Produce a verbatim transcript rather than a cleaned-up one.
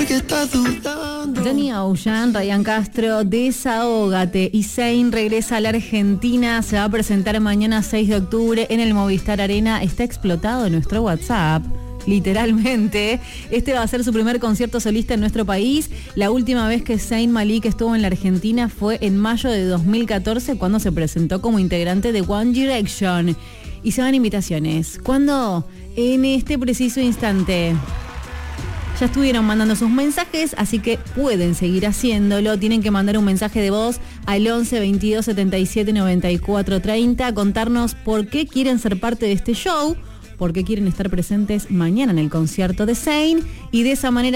que estás dudando. Johnny Ocean, Ryan Castro, Desahógate. Y Zayn regresa a la Argentina, se va a presentar mañana seis de octubre en el Movistar Arena. Está explotado nuestro WhatsApp, literalmente. Este va a ser su primer concierto solista en nuestro país. La última vez que Zayn Malik estuvo en la Argentina fue en mayo de dos mil catorce, cuando se presentó como integrante de One Direction. Y se van invitaciones. ¿Cuándo? En este preciso instante. Ya estuvieron mandando sus mensajes, así que pueden seguir haciéndolo. Tienen que mandar un mensaje de voz al once veintidós setenta y siete noventa y cuatro treinta, contarnos por qué quieren ser parte de este show, por qué quieren estar presentes mañana en el concierto de Zayn, y de esa manera